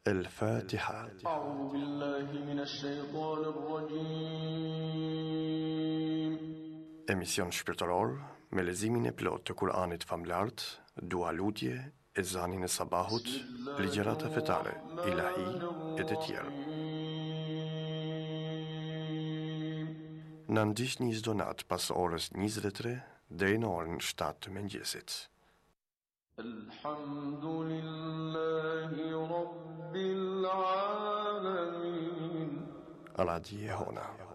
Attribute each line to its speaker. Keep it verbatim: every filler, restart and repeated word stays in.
Speaker 1: الفاتحة.
Speaker 2: أعوذ بالله من الشيطان الرجيم.
Speaker 1: Emision shpirtëror me lezimin e plot të Kur'anit famlart, dua lutje, ezanin e sabahut, ligjërata fetare, ilahi e të tjerë. Në ndihni çdo natë pas orës njëzet e tre deri në orën shtatë të mëngjesit.
Speaker 2: Alhamdulillahi Rabbil Alamin.
Speaker 1: Radio Jehona.